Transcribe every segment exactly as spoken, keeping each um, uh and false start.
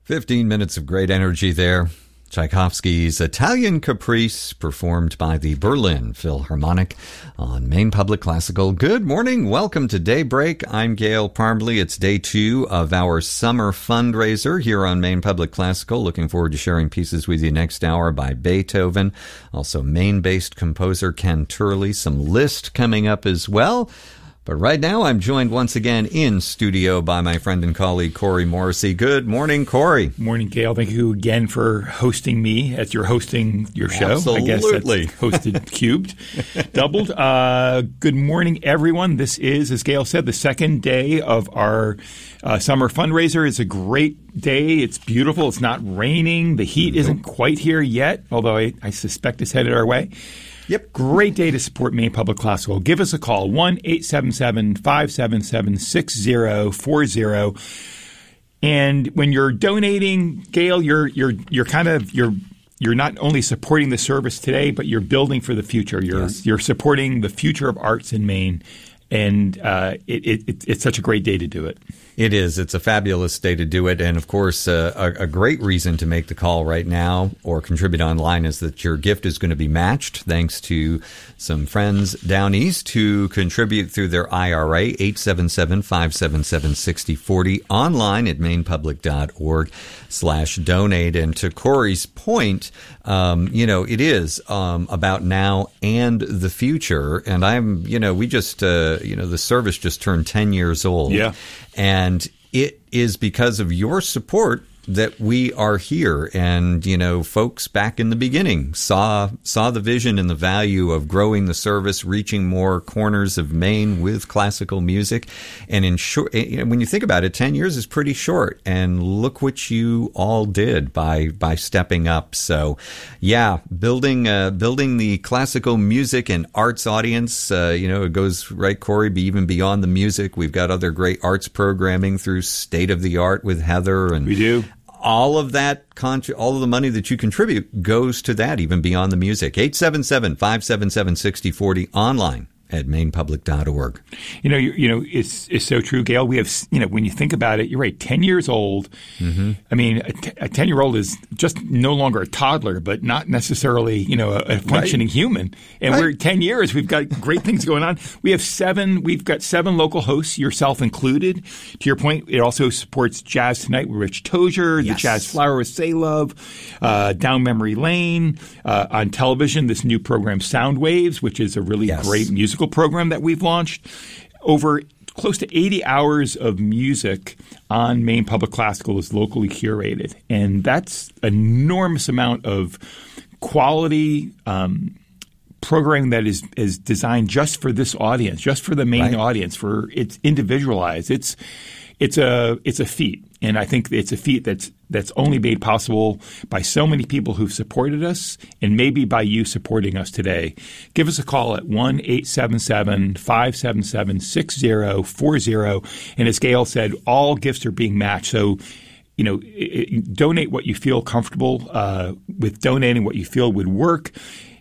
fifteen minutes of great energy there. Tchaikovsky's Italian Caprice, performed by the Berlin Philharmonic on Maine Public Classical. Good morning. Welcome to Daybreak. I'm Gail Parmley. It's day two of our summer fundraiser here on Maine Public Classical. Looking forward to sharing pieces with you next hour by Beethoven. Also, Maine-based composer Ken Turley. Some Liszt coming up as well. But right now, I'm joined once again in studio by my friend and colleague, Corey Morrissey. Good morning, Corey. Morning, Gail. Thank you again for hosting me as you're hosting your show. Absolutely. I guess that's hosted cubed, doubled. Uh, good morning, everyone. This is, as Gail said, the second day of our uh, summer fundraiser. It's a great day. It's beautiful. It's not raining. The heat isn't quite here yet, although I, I suspect it's headed our way. Yep. Great day to support Maine Public Classical. Give us a call, one eight seven seven, five seven seven, six zero four zero. And when you're donating, Gail, you're you're you're kind of you're you're not only supporting the service today, but you're building for the future. You're yes. you're supporting the future of arts in Maine. And uh, it, it, it's such a great day to do it. It is. It's a fabulous day to do it. And, of course, uh, a, a great reason to make the call right now or contribute online is that your gift is going to be matched thanks to some friends down east who contribute through their I R A, eight seven seven, five seven seven, six zero four zero, online at mainepublic.org slash donate. And to Corey's point, um, you know, it is um, about now and the future. And I'm, you know, we just, uh, you know, the service just turned ten years old. Yeah. And it is because of your support that we are here. And, you know, folks back in the beginning saw saw the vision and the value of growing the service, reaching more corners of Maine with classical music. And in short, when you think about it, ten years is pretty short. And look what you all did by by stepping up. So, yeah, building uh, building the classical music and arts audience, uh, you know, it goes right, Corey, be even beyond the music. We've got other great arts programming through State of the Art with Heather. And we do. All of that, all of the money that you contribute goes to that, even beyond the music. eight seven seven, five seven seven, six zero four zero, online at mainepublic dot org. You know, you, you know, it's it's so true, Gail. We have, you know, when you think about it, you're right. Ten years old. Mm-hmm. I mean, a, t- a ten year old is just no longer a toddler, but not necessarily, you know, a, a functioning right. human. And right. we're ten years. We've got great things going on. We have seven. We've got seven local hosts, yourself included. To your point, it also supports Jazz Tonight with Rich Tozier, yes. the Jazz Flower with Say Love, uh, Down Memory Lane. Uh, on television, this new program, Sound Waves, which is a really yes. great musical program that we've launched. Over close to eighty hours of music on Maine Public Classical is locally curated. And that's an enormous amount of quality um, programming that is, is designed just for this audience, just for the Maine right. audience, for it's individualized. It's it's a it's a feat. And I think it's a feat that's that's only made possible by so many people who've supported us and maybe by you supporting us today. Give us a call at one eight seven seven, five seven seven, six zero four zero. And as Gail said, all gifts are being matched. So, you know, it, it, donate what you feel comfortable uh, with donating, what you feel would work.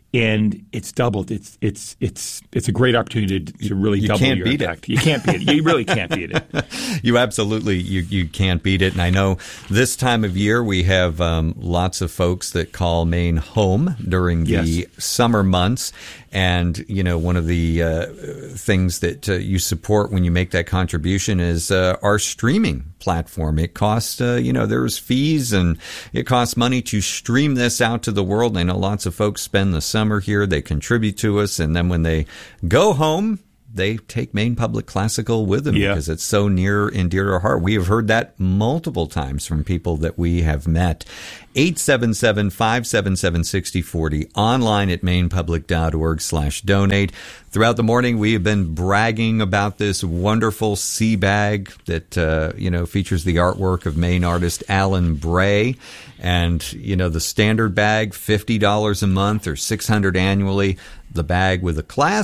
And it's doubled. It's it's it's it's a great opportunity to, to really you double can't your beat impact. It. You can't beat it. You really can't beat it. You absolutely you you can't beat it. And I know this time of year we have um, lots of folks that call Maine home during the yes. summer months. And, you know, one of the uh, things that uh, you support when you make that contribution is uh, our streaming platform. It costs, uh, you know, there's fees and it costs money to stream this out to the world. I know lots of folks spend the summer here. They contribute to us. And then when they go home, they take Maine Public Classical with them yeah. because it's so near and dear to our heart. We have heard that multiple times from people that we have met. eight seven seven, five seven seven, six zero four zero, online at mainepublic.org slash donate. Throughout the morning, we have been bragging about this wonderful sea bag that, uh, you know, features the artwork of Maine artist Alan Bray. And, you know, the standard bag, fifty dollars a month or six hundred dollars annually. The bag with a clasp,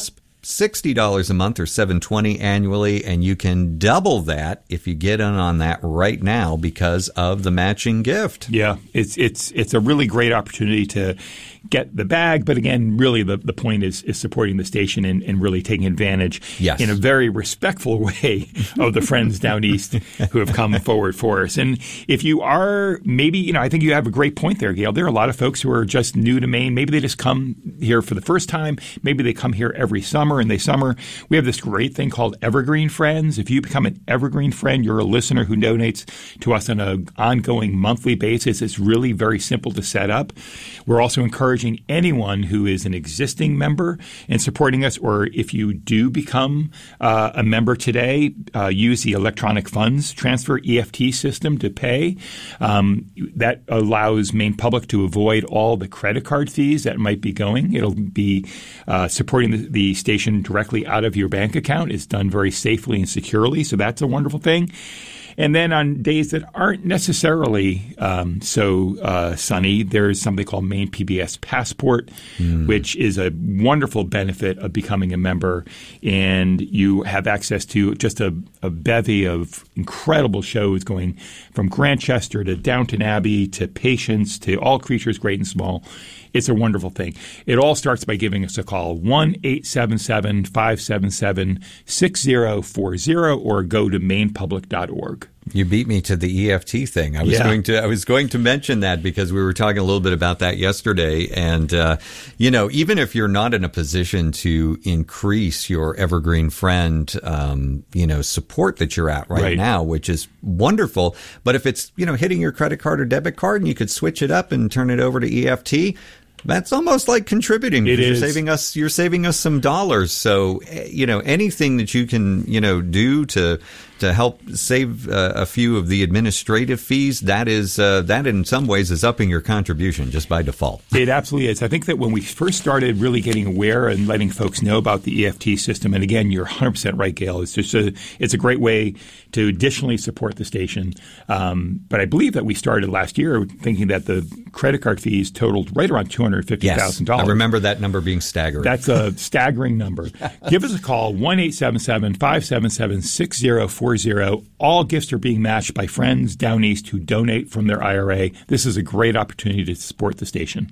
sixty dollars a month or seven hundred twenty dollars annually, and you can double that if you get in on that right now because of the matching gift. Yeah, it's it's it's a really great opportunity to get the bag, but again, really the, the point is is supporting the station and, and really taking advantage yes. in a very respectful way of the friends down east who have come forward for us. And if you are maybe, you know, I think you have a great point there, Gail. There are a lot of folks who are just new to Maine. Maybe they just come here for the first time. Maybe they come here every summer and they summer. We have this great thing called Evergreen Friends. If you become an Evergreen Friend, you're a listener who donates to us on an ongoing monthly basis. It's really very simple to set up. We're also encouraging anyone who is an existing member and supporting us, or if you do become uh, a member today, uh, use the electronic funds transfer E F T system to pay. Um, that allows Maine Public to avoid all the credit card fees that might be going. It'll be uh, supporting the, the station directly out of your bank account. It's done very safely and securely, so that's a wonderful thing. And then on days that aren't necessarily um, so uh, sunny, there's something called Maine P B S Passport, mm. which is a wonderful benefit of becoming a member. And you have access to just a, a bevy of incredible shows going from Grantchester to Downton Abbey to Patience to All Creatures Great and Small. It's a wonderful thing. It all starts by giving us a call, one eight seven seven, five seven seven, six zero four zero, or go to maine public dot org. You beat me to the E F T thing. I was yeah. going to I was going to mention that because we were talking a little bit about that yesterday. And, uh, you know, even if you're not in a position to increase your Evergreen Friend, um, you know, support that you're at right, right now, which is wonderful. But if it's, you know, hitting your credit card or debit card and you could switch it up and turn it over to E F T, that's almost like contributing. It you're is. saving us. You're saving us some dollars. So, you know, anything that you can, you know, do to to help save uh, a few of the administrative fees, that is uh, that in some ways is upping your contribution just by default. It absolutely is. I think that when we first started really getting aware and letting folks know about the E F T system, and again, you're one hundred percent right, Gail. It's just a it's a great way to additionally support the station. Um, but I believe that we started last year thinking that the credit card fees totaled right around two hundred fifty thousand dollars. Yes, I remember that number being staggering. That's a staggering number. Give us a call, one eight seven seven, five seven seven, six zero four zero. All gifts are being matched by friends down east who donate from their I R A. This is a great opportunity to support the station.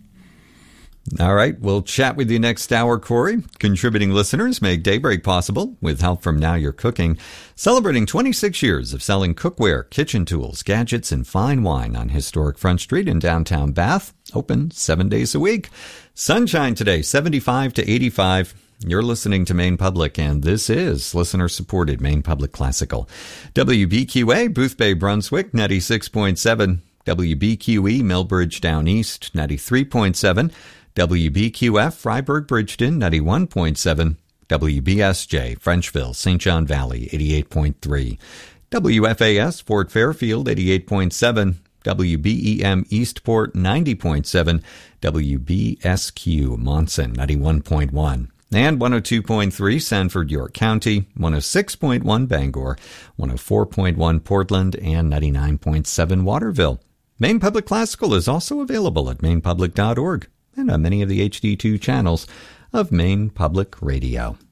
All right. We'll chat with you next hour, Corey. Contributing listeners make Daybreak possible with help from Now You're Cooking, celebrating twenty-six years of selling cookware, kitchen tools, gadgets, and fine wine on historic Front Street in downtown Bath. Open seven days a week. Sunshine today, seventy-five to eighty-five. You're listening to Maine Public, and this is listener-supported Maine Public Classical. W B Q A, Boothbay, Brunswick, ninety-six point seven. W B Q E, Millbridge, Down East, ninety-three point seven. W B Q F, Freiburg, Bridgeton, ninety-one point seven. W B S J, Frenchville, Saint John Valley, eighty-eight point three. W F A S, Fort Fairfield, eighty-eight point seven. W B E M, Eastport, ninety point seven. W B S Q, Monson, ninety-one point one. And one oh two point three, Sanford, York County, one oh six point one, Bangor, one oh four point one, Portland, and ninety-nine point seven, Waterville. Maine Public Classical is also available at maine public dot org and on many of the H D two channels of Maine Public Radio.